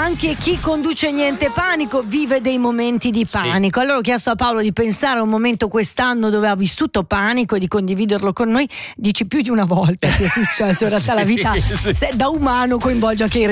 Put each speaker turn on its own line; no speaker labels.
anche chi conduce niente panico vive dei momenti di panico. Allora ho chiesto a Paolo di pensare a un momento quest'anno dove ha vissuto panico e di condividerlo con noi. Dici più di una volta che è successo, in realtà la vita da umano coinvolge anche i